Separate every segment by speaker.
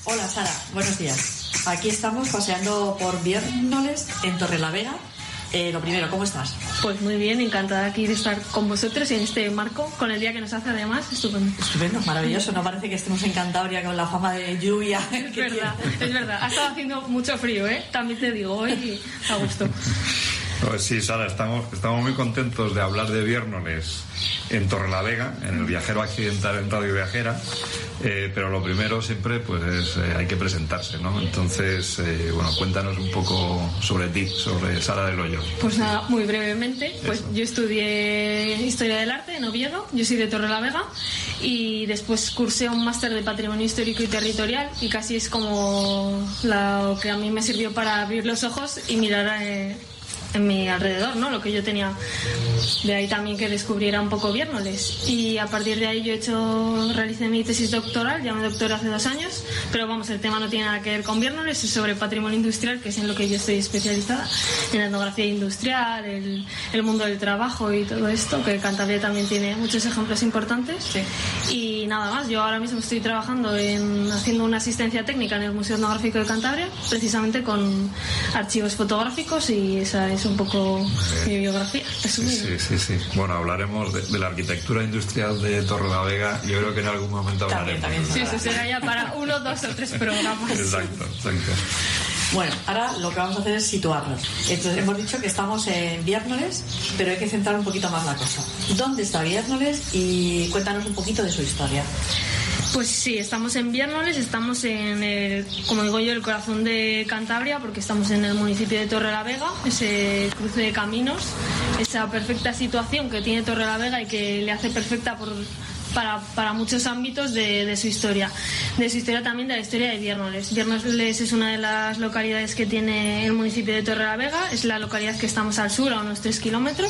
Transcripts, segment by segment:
Speaker 1: Hola Sara, buenos días. Aquí estamos paseando por Viérnoles en Torrelavega. Lo primero, ¿cómo estás?
Speaker 2: Pues muy bien, encantada aquí de estar con vosotros en este marco, con el día que nos hace además, estupendo.
Speaker 1: Estupendo, maravilloso, no parece que estemos en Cantabria con la fama de lluvia.
Speaker 2: Es verdad, ha estado haciendo mucho frío, también te digo, hoy a gusto.
Speaker 3: Pues sí, Sara, estamos muy contentos de hablar de Viérnoles en Torrelavega, en el Viajero Accidental en Radio Viajera, pero lo primero siempre pues hay que presentarse, ¿no? Entonces, cuéntanos un poco sobre ti, sobre Sara del Hoyo.
Speaker 2: Pues nada, muy brevemente, pues yo estudié Historia del Arte en Oviedo, yo soy de Torrelavega y después cursé un máster de Patrimonio Histórico y Territorial y casi es como lo que a mí me sirvió para abrir los ojos y mirar en mi alrededor, ¿no? Lo que yo tenía. De ahí también que descubriera un poco Viérnoles. Y a partir de ahí realicé mi tesis doctoral, ya me doctoré hace 2 años, pero vamos, el tema no tiene nada que ver con Viérnoles, es sobre patrimonio industrial, que es en lo que yo estoy especializada, en etnografía industrial, el mundo del trabajo y todo esto, que Cantabria también tiene muchos ejemplos importantes.
Speaker 1: Sí.
Speaker 2: Y nada más, yo ahora mismo estoy trabajando haciendo una asistencia técnica en el Museo Etnográfico de Cantabria, precisamente con archivos fotográficos, y esa es un poco mi biografía.
Speaker 3: Sí. Bueno, hablaremos de la arquitectura industrial de Torrelavega. Yo creo que en algún momento hablaremos.
Speaker 1: También.
Speaker 2: Sí, eso será ya para 1, 2 o 3 programas.
Speaker 3: Exacto.
Speaker 1: Bueno, ahora lo que vamos a hacer es situarnos. Entonces, hemos dicho que estamos en Viérnoles, pero hay que centrar un poquito más la cosa. ¿Dónde está Viérnoles? Y cuéntanos un poquito de su historia.
Speaker 2: Pues sí, estamos en Viérnoles, estamos en como digo yo, el corazón de Cantabria, porque estamos en el municipio de Torrelavega, ese cruce de caminos, esa perfecta situación que tiene Torrelavega y que le hace perfecta para muchos ámbitos de su historia. De su historia también, de la historia de Viérnoles. Viérnoles es una de las localidades que tiene el municipio de Torrelavega, es la localidad que estamos al sur, a unos 3 kilómetros,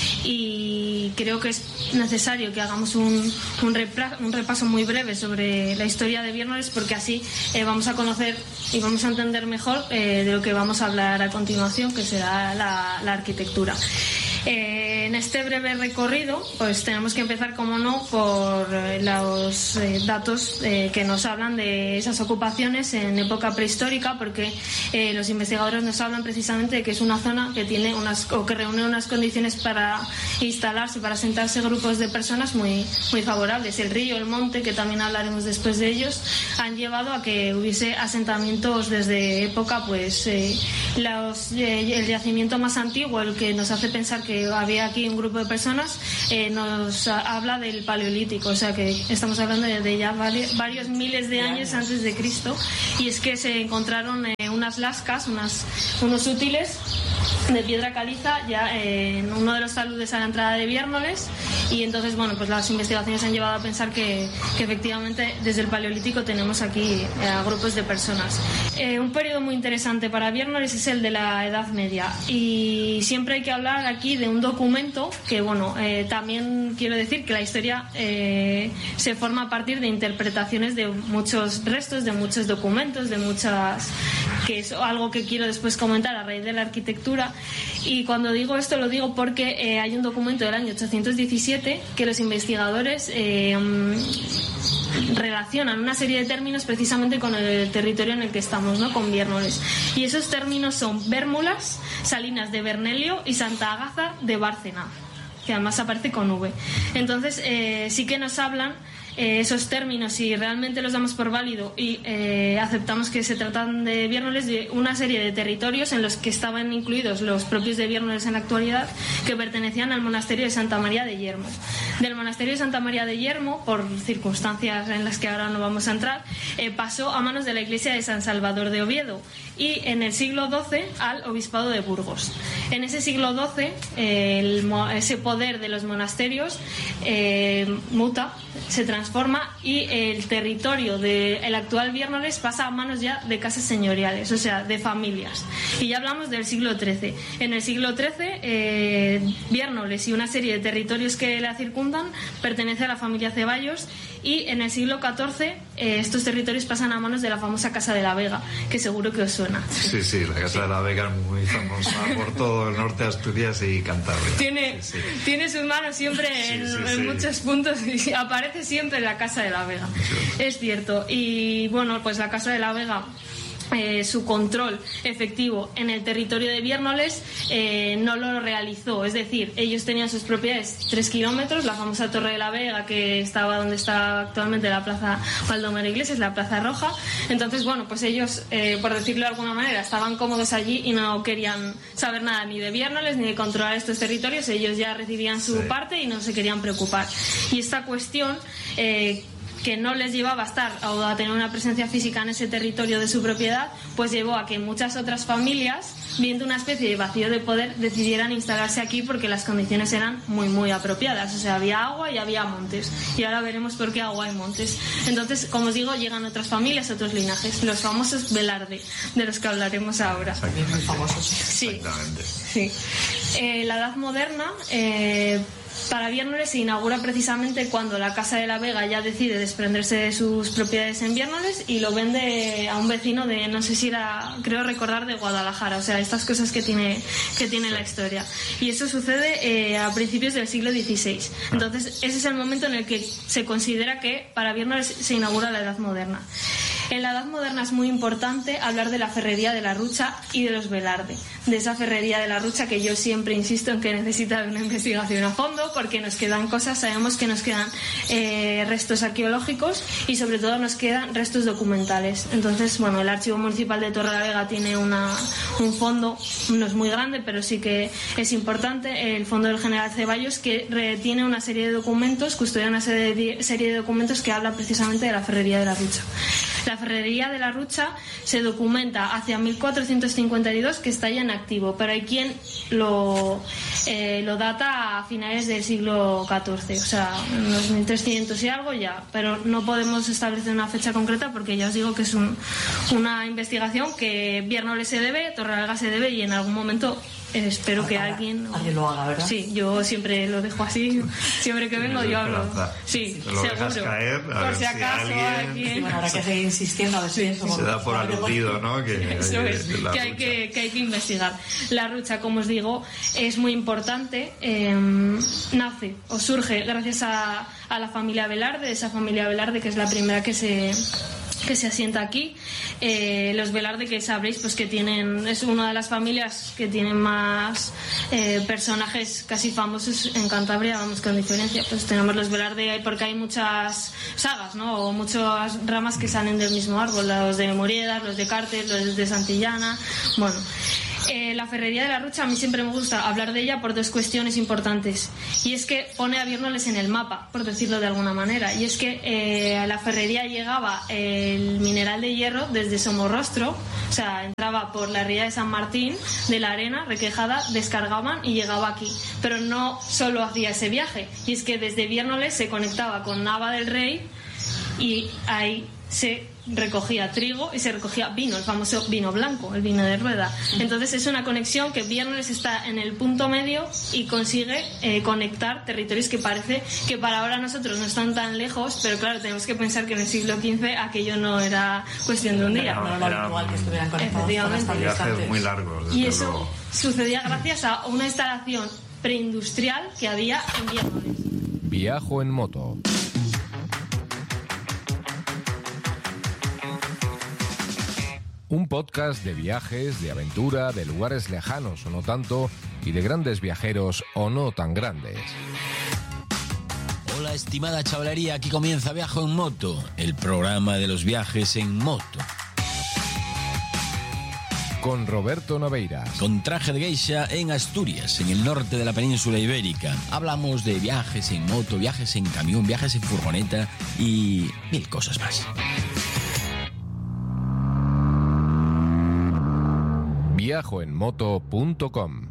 Speaker 2: y creo que es necesario que hagamos un repaso muy breve sobre la historia de Viérnoles, porque así vamos a conocer y vamos a entender mejor de lo que vamos a hablar a continuación, que será la arquitectura. En este breve recorrido pues tenemos que empezar, como no, por los datos que nos hablan de esas ocupaciones en época prehistórica, porque los investigadores nos hablan precisamente de que es una zona que tiene que reúne unas condiciones para instalarse, para asentarse grupos de personas muy favorables. El río, el monte, que también hablaremos después de ellos, han llevado a que hubiese asentamientos desde época el yacimiento más antiguo, el que nos hace pensar que había aquí un grupo de personas, nos habla del Paleolítico, o sea que estamos hablando de ya varios miles de años antes de Cristo, y es que se encontraron unas lascas, unos útiles de piedra caliza ya en uno de los taludes a la entrada de Viérnoles, y entonces pues las investigaciones han llevado a pensar que efectivamente desde el Paleolítico tenemos aquí a grupos de personas. Un periodo muy interesante para Viérnoles es el de la Edad Media, y siempre hay que hablar aquí de un documento que también quiero decir que la historia se forma a partir de interpretaciones de muchos restos, de muchos documentos, que es algo que quiero después comentar a raíz de la arquitectura. Y cuando digo esto lo digo porque hay un documento del año 817 que los investigadores relacionan una serie de términos precisamente con el territorio en el que estamos, ¿no? Con Viérnoles. Y esos términos son Vérmulas, Salinas de Bernelio y Santa Ágaza de Bárcena, que además aparece con V. Entonces sí que nos hablan esos términos, y realmente los damos por válido y aceptamos que se tratan de Viérnoles, de una serie de territorios en los que estaban incluidos los propios de Viérnoles en la actualidad, que pertenecían al monasterio de Santa María de Yermo. Del monasterio de Santa María de Yermo, por circunstancias en las que ahora no vamos a entrar, pasó a manos de la iglesia de San Salvador de Oviedo, y en el siglo XII al obispado de Burgos. En ese siglo XII ese poder de los monasterios muta, se transforma, y el territorio del actual Viérnoles pasa a manos ya de casas señoriales, o sea, de familias. Y ya hablamos del siglo XIII. En el siglo XIII, Viérnoles y una serie de territorios que la circundan pertenece a la familia Ceballos, y en el siglo XIV estos territorios pasan a manos de la famosa Casa de la Vega, que seguro que os suena.
Speaker 3: Sí, la Casa de la Vega es muy famosa por todo el norte de Asturias y Cantabria.
Speaker 2: Tiene sus manos siempre en muchos puntos y aparece siempre la Casa de la Vega. Sí. Es cierto. Y bueno, pues la Casa de la Vega, su control efectivo en el territorio de Viérnoles no lo realizó, es decir, ellos tenían sus propiedades 3 kilómetros, la famosa Torre de la Vega, que estaba donde está actualmente la Plaza Baldomero Iglesias, la Plaza Roja. Entonces, bueno, pues ellos, por decirlo de alguna manera, estaban cómodos allí y no querían saber nada ni de Viérnoles ni de controlar estos territorios. Ellos ya recibían su parte y no se querían preocupar. Y esta cuestión que no les llevaba a estar o a tener una presencia física en ese territorio de su propiedad, pues llevó a que muchas otras familias, viendo una especie de vacío de poder, decidieran instalarse aquí porque las condiciones eran muy apropiadas. O sea, había agua y había montes, y ahora veremos por qué agua y montes. Entonces, como os digo, llegan otras familias, otros linajes, los famosos Velarde, de los que hablaremos ahora.
Speaker 1: Muy famosos.
Speaker 2: Sí.
Speaker 3: Exactamente.
Speaker 2: Sí. La Edad Moderna para Viérnoles se inaugura precisamente cuando la Casa de la Vega ya decide desprenderse de sus propiedades en Viérnoles y lo vende a un vecino de, no sé si era, creo recordar, de Guadalajara. O sea, estas cosas que tiene la historia. Y eso sucede a principios del siglo XVI. Entonces, ese es el momento en el que se considera que para Viérnoles se inaugura la Edad Moderna. En la Edad Moderna es muy importante hablar de la ferrería de la Rucha y de los Velarde, de esa ferrería de la Rucha que yo siempre insisto en que necesita una investigación a fondo, porque nos quedan cosas, sabemos que nos quedan restos arqueológicos y sobre todo nos quedan restos documentales. Entonces, bueno, el Archivo Municipal de Torrelavega tiene un fondo, no es muy grande, pero sí que es importante, el Fondo del General Ceballos, que retiene una serie de documentos, custodia una serie de documentos que hablan precisamente de la ferrería de la Rucha. La ferrería de la Rucha se documenta hacia 1452, que está ya en activo, pero hay quien lo data a finales del siglo XIV, o sea, en los 1300 y algo ya, pero no podemos establecer una fecha concreta porque ya os digo que es una investigación que Viérnoles se debe, Torrelavega se debe, y en algún momento espero que alguien
Speaker 1: lo haga, ¿verdad?
Speaker 2: Sí, yo siempre lo dejo así, siempre que vengo yo hablo. Sí,
Speaker 3: lo dejas
Speaker 2: seguro.
Speaker 3: Caer, a
Speaker 2: por
Speaker 3: ver
Speaker 2: si acaso
Speaker 1: alguien... Bueno, habrá que seguir insistiendo a ver si eso
Speaker 3: se da por aludido, ¿no?
Speaker 2: Eso es, que hay que investigar. La Rucha, como os digo, es muy importante. Nace o surge gracias a la familia Velarde, esa familia Velarde que es la primera que se asienta aquí. Los Velarde, que sabréis pues que es una de las familias que tienen más personajes casi famosos en Cantabria, vamos, con diferencia. Pues tenemos los Velarde porque hay muchas sagas, ¿no? O muchas ramas que salen del mismo árbol, los de Moriedas, los de Cartes, los de Santillana. Bueno, la ferrería de la Rucha, a mí siempre me gusta hablar de ella por dos cuestiones importantes, y es que pone a Viérnoles en el mapa, por decirlo de alguna manera, y es que a la ferrería llegaba el mineral de hierro desde Somorrostro, o sea, entraba por la ría de San Martín de la Arena, Requejada, descargaban y llegaba aquí, pero no solo hacía ese viaje, y es que desde Viérnoles se conectaba con Nava del Rey y ahí se recogía trigo y se recogía vino, el famoso vino blanco, el vino de rueda. Entonces es una conexión que Viérnoles está en el punto medio y consigue conectar territorios que parece que para ahora nosotros no están tan lejos, pero claro, tenemos que pensar que en el siglo XV aquello no era cuestión de un día.
Speaker 1: No era lo habitual que estuvieran conectados.
Speaker 2: Efectivamente.
Speaker 3: Viajes muy largos.
Speaker 2: Y eso
Speaker 3: luego
Speaker 2: sucedía gracias a una instalación preindustrial que había en Viérnoles.
Speaker 4: Viajo en moto. Un podcast de viajes, de aventura, de lugares lejanos o no tanto, y de grandes viajeros o no tan grandes.
Speaker 5: Hola, estimada chavalería, aquí comienza Viajo en Moto, el programa de los viajes en moto.
Speaker 4: Con Roberto Naveiras.
Speaker 5: Con traje de geisha en Asturias, en el norte de la península ibérica. Hablamos de viajes en moto, viajes en camión, viajes en furgoneta y mil cosas más.
Speaker 4: Viajoenmoto.com